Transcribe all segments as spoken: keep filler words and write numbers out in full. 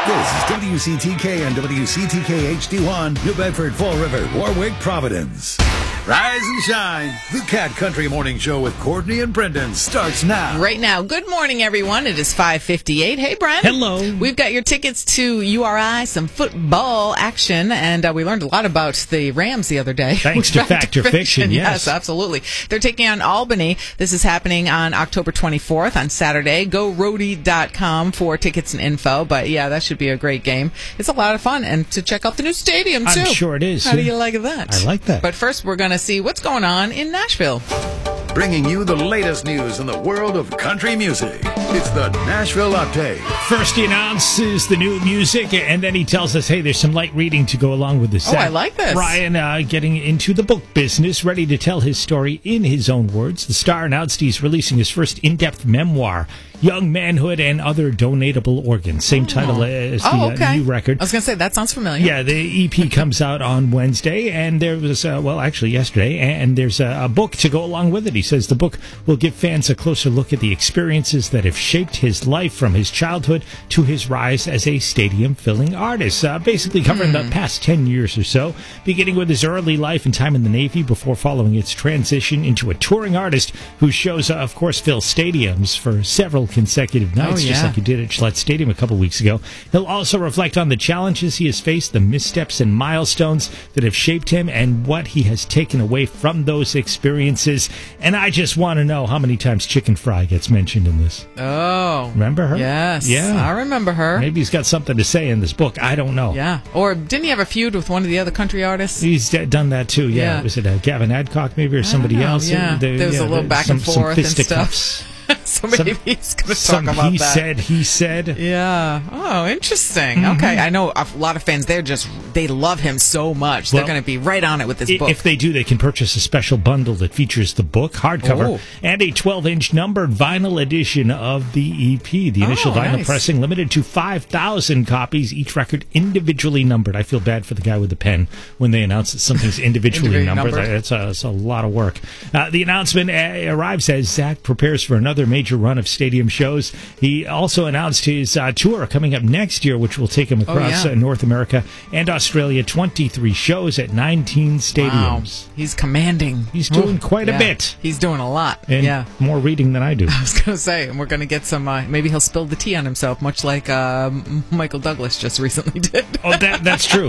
This is W C T K and W C T K H D one, New Bedford, Fall River, Warwick, Providence. Rise and shine. The Cat Country Morning Show with Courtney and Brendan starts now. Right now. Good morning, everyone. It is five fifty-eight. Hey, Brent. Hello. We've got your tickets to U R I, some football action, and uh, we learned a lot about the Rams the other day. Thanks to Fact or Fiction, yes. Yes, absolutely. They're taking on Albany. This is happening on October twenty-fourth on Saturday. Go roadie dot com for tickets and info. But, yeah, that should be a great game. It's a lot of fun, and to check out the new stadium, too. I'm sure it is. How do you like that? I like that. But first, we're going to see what's going on in Nashville. Bringing you the latest news in the world of country music. It's the Nashville Update. First, he announces the new music, and then he tells us, hey, there's some light reading to go along with the set. Oh, I like this. Ryan uh, getting into the book business, ready to tell his story in his own words. The star announced he's releasing his first in-depth memoir, Young Manhood and Other Donatable Organs. Same oh. title as the oh, okay. uh, new record. I was going to say, that sounds familiar. Yeah, the E P comes out on Wednesday, and there was, uh, well, actually yesterday, and there's a, a book to go along with it. He says the book will give fans a closer look at the experiences that have shaped his life from his childhood to his rise as a stadium-filling artist, uh, basically covering mm. the past ten years or so, beginning with his early life and time in the Navy before following its transition into a touring artist whose shows, uh, of course, fill stadiums for several consecutive nights, oh, yeah. just like he did at Gillette Stadium a couple weeks ago. He'll also reflect on the challenges he has faced, the missteps and milestones that have shaped him, and what he has taken away from those experiences. And I just want to know how many times Chicken Fry gets mentioned in this. Oh. Remember her? Yes. Yeah. I remember her. Maybe he's got something to say in this book. I don't know. Yeah. Or didn't he have a feud with one of the other country artists? He's d- done that too, yeah. yeah. Was it uh, Gavin Adcock maybe or somebody else? Yeah. There, there was yeah, a little back some, and forth and fisticuffs. stuff. So maybe some, he's going to some talk about he that. He said, he said. Yeah. Oh, interesting. Mm-hmm. Okay. I know a lot of fans, they're just, they love him so much. Well, they're going to be right on it with this book. If they do, they can purchase a special bundle that features the book, hardcover, oh. and a twelve-inch numbered vinyl edition of the E P. The initial oh, vinyl nice. pressing limited to five thousand copies, each record individually numbered. I feel bad for the guy with the pen when they announce that something's individually numbered. numbered. It's, a, it's a lot of work. Uh, the announcement uh, arrives as Zach prepares for another major run of stadium shows. He also announced his uh, tour coming up next year, which will take him across oh, yeah. uh, North America and Australia. twenty-three shows at nineteen stadiums. Wow. He's commanding. He's doing Ooh, quite yeah. a bit. He's doing a lot. And yeah. more reading than I do. I was going to say, and we're going to get some, uh, maybe he'll spill the tea on himself, much like uh, Michael Douglas just recently did. Oh, that that's true.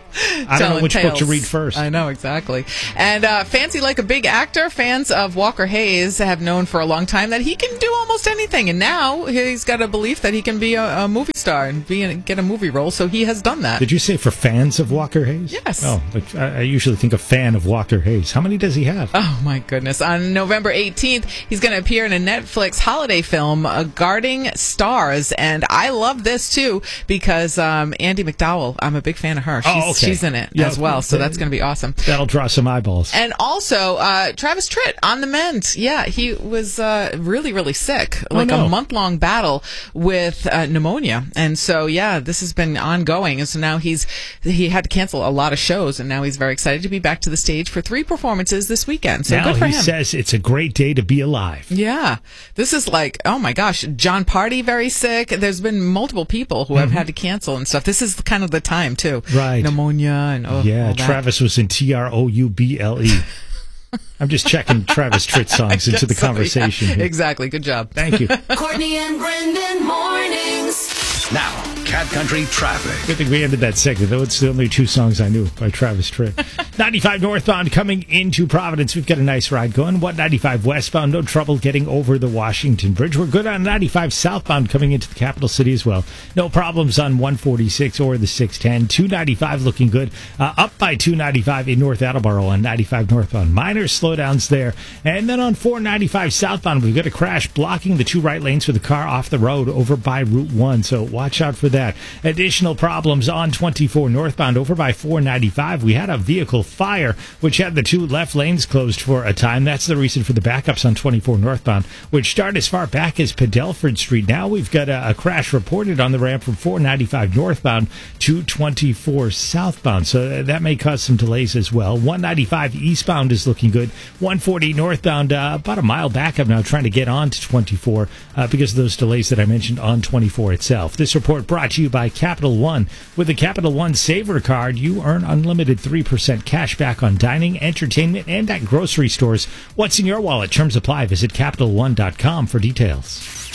I don't know which tales. book to read first. I know, exactly. And uh, fancy like a big actor, fans of Walker Hayes have known for a long time that he can do almost anything. And now he's got a belief that he can be a, a movie star and be in, get a movie role, so he has done that. Did you say for fans of Walker Hayes? Yes. Oh, like, I, I usually think a fan of Walker Hayes. How many does he have? Oh, my goodness. On November eighteenth, he's going to appear in a Netflix holiday film, uh, Guarding Stars. And I love this, too, because um, Andie MacDowell, I'm a big fan of her. She's, oh, okay. she's in it yeah, as well, so that's going to be awesome. That'll draw some eyeballs. And also, uh, Travis Tritt on the mend. Yeah, he was uh, really, really sick. Like oh, no. a month-long battle with uh, pneumonia. And so, yeah, this has been ongoing. And so now he's he had to cancel a lot of shows, and now he's very excited to be back to the stage for three performances this weekend. So now good for he him. says it's a great day to be alive. Yeah. This is like, oh my gosh, John Party very sick. There's been multiple people who have mm-hmm. had to cancel and stuff. This is kind of the time, too. Right. Pneumonia and oh, yeah, all that. Travis was in T R O U B L E. I'm just checking Travis Tritt songs into the so, conversation. Yeah. Exactly. Good job. Thank you. Courtney and Brendan mornings. Now, Cat Country Traffic. Good thing we ended that segment, though. It's the only two songs I knew by Travis Tritt. ninety-five northbound coming into Providence. We've got a nice ride going. one ninety-five westbound, no trouble getting over the Washington Bridge. We're good on ninety-five southbound coming into the capital city as well. No problems on one forty-six or the six ten. two ninety-five looking good. Uh, up by two ninety-five in North Attleboro on ninety-five northbound. Minor slowdowns there. And then on four ninety-five southbound, we've got a crash blocking the two right lanes for the car off the road over by Route one. So watch out for that. Additional problems on twenty-four northbound over by four ninety-five. We had a vehicle Fire, which had the two left lanes closed for a time. That's the reason for the backups on twenty-four northbound, which start as far back as Padelford Street. Now we've got a, a crash reported on the ramp from four ninety-five northbound to twenty-four southbound, so that may cause some delays as well. one ninety-five eastbound is looking good. one forty northbound, uh, about a mile backup now trying to get on to twenty-four uh, because of those delays that I mentioned on twenty-four itself. This report brought to you by Capital One. With the Capital One Saver Card, you earn unlimited three percent cash back on dining, entertainment, and at grocery stores. What's in your wallet? Terms apply. Visit Capital One dot com for details.